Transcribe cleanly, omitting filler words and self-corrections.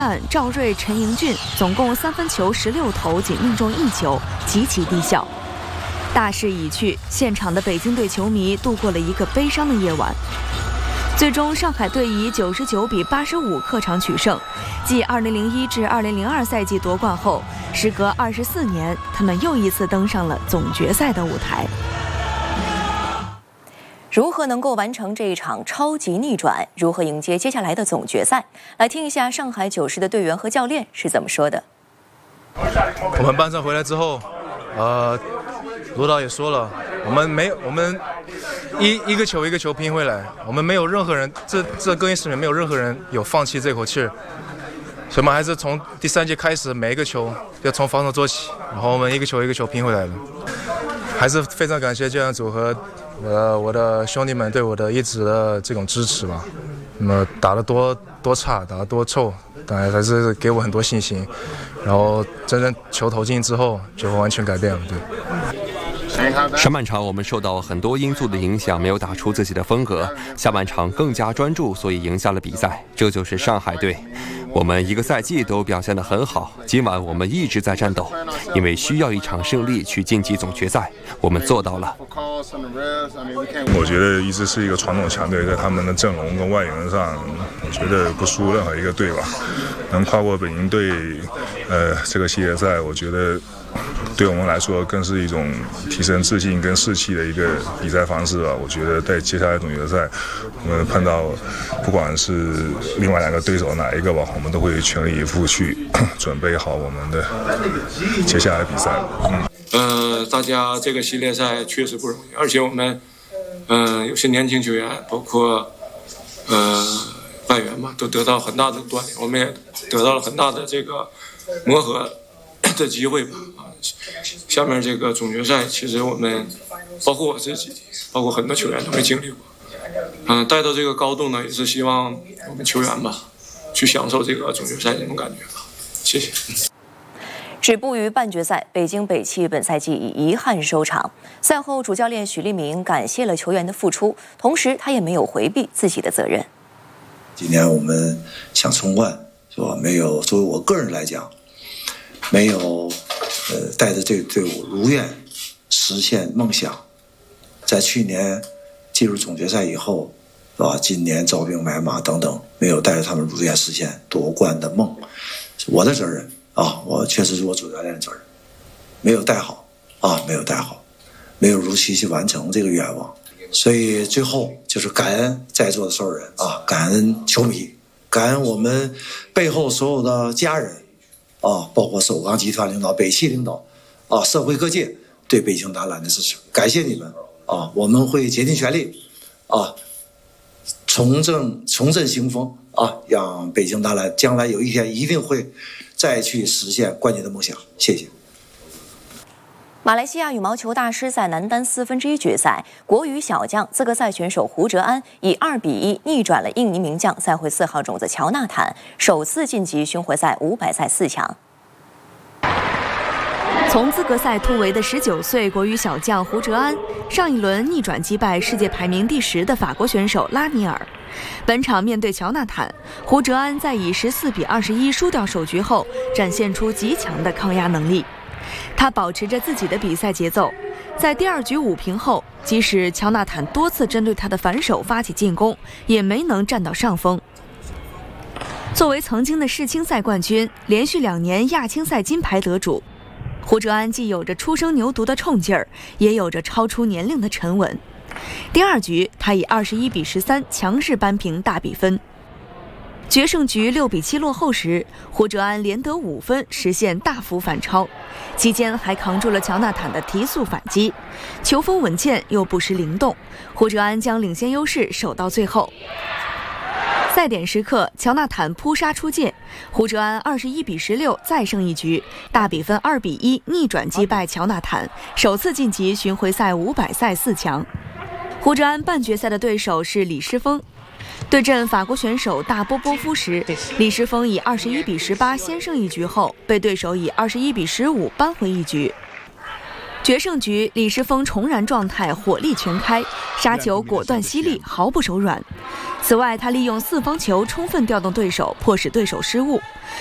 赵睿、陈盈俊总共3分球16投，仅命中1球，极其低效。大势已去，现场的北京队球迷度过了一个悲伤的夜晚。最终，上海队以99比85客场取胜。继2001至2002赛季夺冠后，时隔24年，他们又一次登上了总决赛的舞台。 如何能够完成这一场超级逆转？如何迎接接下来的总决赛？来听一下上海90的队员和教练是怎么说的。 我们半场回来之后，罗导也说了，我们一个球一个球拼回来，我们没有任何人，这更衣室里面没有任何人有放弃这口气儿。所以我们还是从第3节开始，每一个球要从防守做起，然后我们一个球一个球拼回来了。还是非常感谢教练组和我的兄弟们对我的一直的这种支持吧。那么打得多差，打得多臭，当然还是给我很多信心。然后真正球投进之后，就完全改变了。对。 上半场我们受到很多因素的影响，没有打出自己的风格。下半场更加专注，所以赢下了比赛。这就是上海队。我们一个赛季都表现得很好，今晚我们一直在战斗，因为需要一场胜利去晋级总决赛，我们做到了。 我觉得一直是一个传统强队，在他们的阵容跟外援上，我觉得不输任何一个队吧。能跨过北京队，这个系列赛，我觉得对我们来说更是一种提升自信跟士气的一个比赛方式吧。我觉得在接下来总决赛，我们碰到不管是另外2个对手哪一个吧，我们都会全力以赴去准备好我们的接下来的比赛。 大家这个系列赛确实不容易，而且我们有些年轻球员，包括外援嘛，都得到很大的锻炼，我们也得到了很大的这个磨合的机会吧。下面这个总决赛，其实我们包括我自己，包括很多球员都没经历过。带到这个高度呢，也是希望我们球员吧，去享受这个总决赛这种感觉吧。谢谢。 止步于半决赛，北京北汽本赛季以遗憾收场。赛后，主教练许立明感谢了球员的付出，同时他也没有回避自己的责任。 今年我们想冲冠，是吧？没有，作为我个人来讲，没有带着这个队伍如愿实现梦想。在去年进入总决赛以后，是吧？今年招兵买马等等，没有带着他们如愿实现夺冠的梦，是我的责任啊！我确实是我主教练的责任，没有带好啊，没有带好，没有如期去完成这个愿望。所以最后就是感恩在座的所有人啊，感恩球迷，感恩我们背后所有的家人啊，包括首钢集团领导、北汽领导啊，社会各界对北京男篮的支持，感谢你们啊！我们会竭尽全力啊，重振兴风啊，让北京男篮将来有一天一定会再去实现冠军的梦想。谢谢。 马来西亚羽毛球大师赛男单1/4决赛，国羽小将资格赛选手胡哲安以2比1逆转了印尼名将赛会4号种子乔纳坦，首次晋级巡回赛500赛4强。 从资格赛突围的19岁国羽小将胡哲安，上一轮逆转击败世界排名第10的法国选手拉尼尔。本场面对乔纳坦，胡哲安在以14比21输掉首局后，展现出极强的抗压能力。他保持着自己的比赛节奏，在第2局5平后，即使乔纳坦多次针对他的反手发起进攻，也没能占到上风。作为曾经的世青赛冠军，连续2年亚青赛金牌得主，胡哲安既有着初生牛犊的冲劲儿，也有着超出年龄的沉稳。第2局，他以21比13强势扳平大比分。决胜局6比7落后时，胡哲安连得5分，实现大幅反超，期间还扛住了乔纳坦的提速反击，球风稳健又不失灵动，胡哲安将领先优势守到最后。赛点时刻，乔纳坦扑杀出界，胡哲安21比16再胜一局，大比分2比1逆转击败乔纳坦，首次晋级巡回赛500赛4强。胡哲安半决赛的对手是李诗峰。对阵法国选手大波波夫时，李诗峰以21比18先胜一局后，被对手以21比15扳回一局。决胜局，李诗峰重燃状态，火力全开，杀球果断犀利，毫不手软。此此外，他利用四方球充分调动对手，迫使对手失误。